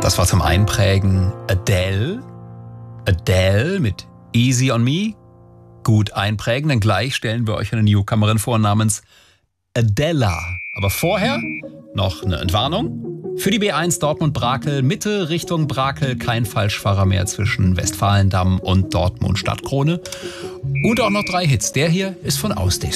Das war zum Einprägen Adele. Adele mit Easy on Me. Gut einprägen, denn gleich stellen wir euch eine Newcomerin vor namens Adela. Aber vorher noch eine Entwarnung. Für die B1 Dortmund-Brakel, Mitte Richtung Brakel, kein Falschfahrer mehr zwischen Westfalendamm und Dortmund Stadtkrone. Und auch noch 3 Hits. Der hier ist von Ausdis.